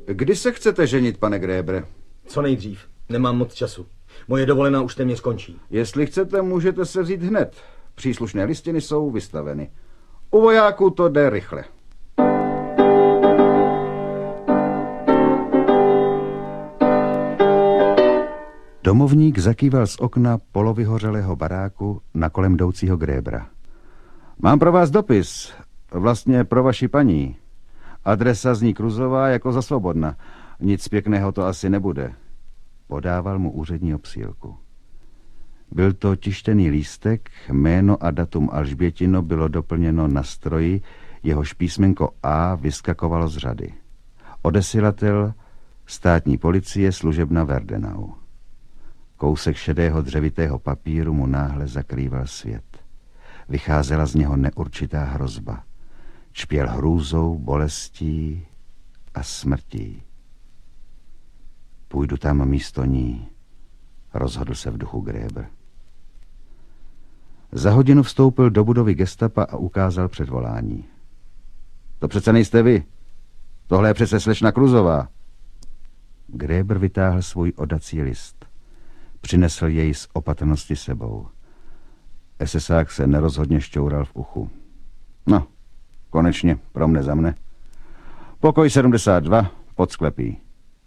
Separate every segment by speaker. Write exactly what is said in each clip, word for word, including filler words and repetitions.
Speaker 1: Kdy se chcete ženit, pane Grébre?
Speaker 2: Co nejdřív. Nemám moc času. Moje dovolená už téměř končí.
Speaker 1: Jestli chcete, můžete se vzít hned. Příslušné listiny jsou vystaveny. U vojáků to jde rychle. Domovník zakýval z okna polovyhořelého baráku na kolem jdoucího Grébra. Mám pro vás dopis, vlastně pro vaši paní. Adresa zní Kruzová jako za Svobodna. Nic pěkného to asi nebude. Podával mu úřední obsílku. Byl to tištěný lístek, jméno a datum Alžbětino bylo doplněno na stroji, jehož písmenko A vyskakovalo z řady. Odesilatel státní policie služebna Verdenau. Kousek šedého dřevitého papíru mu náhle zakrýval svět. Vycházela z něho neurčitá hrozba. Čpěl hrůzou, bolestí a smrtí. Půjdu tam místo ní, rozhodl se v duchu Grébr. Za hodinu vstoupil do budovy gestapa a ukázal předvolání. To přece nejste vy. Tohle je přece slečna Kruzová. Grébr vytáhl svůj odací list. Přinesl jej z opatrnosti sebou. esesák se nerozhodně šťoural v uchu. No, konečně, pro mne za mne. Pokoj sedmdesát dva, pod sklepí.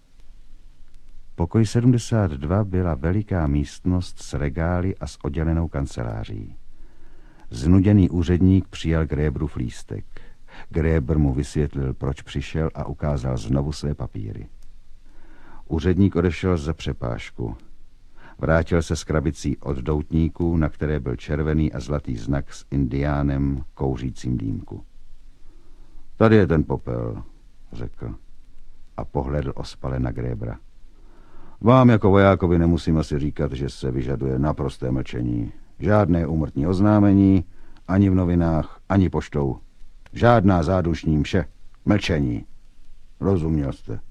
Speaker 1: Pokoj sedmdesát dva byla veliká místnost s regály a s oddělenou kanceláří. Znuděný úředník přijal Grébrův lístek. Grébr mu vysvětlil, proč přišel a ukázal znovu své papíry. Úředník odešel za přepážku. Vrátil se s krabicí od doutníků, na které byl červený a zlatý znak s indiánem kouřícím dýmku. Tady je ten popel, řekl a pohledl ospale na Grébra. Vám jako vojákovi nemusím asi říkat, že se vyžaduje naprosté mlčení. Žádné úmrtní oznámení, ani v novinách, ani poštou. Žádná zádušní mše. Mlčení. Rozuměl jste?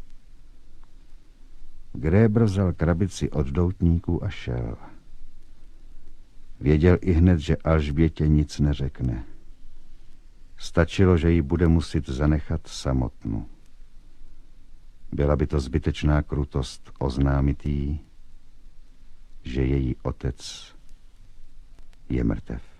Speaker 1: Grébr vzal krabici od doutníků a šel. Věděl ihned, že Alžbětě nic neřekne. Stačilo, že ji bude muset zanechat samotnou. Byla by to zbytečná krutost oznámit jí, že její otec je mrtev.